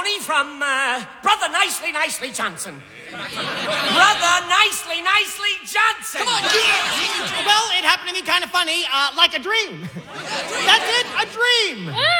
Ronnie from Brother Nicely Johnson. Brother Nicely Johnson. Come on, Well, it happened to me kind of funny, like a dream. That's it, a dream.